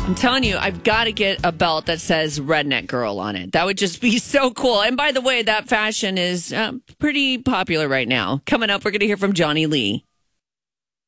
I'm telling you, I've got to get a belt that says Redneck Girl on it. That would just be so cool. And by the way, that fashion is pretty popular right now. Coming up, we're going to hear from Johnny Lee.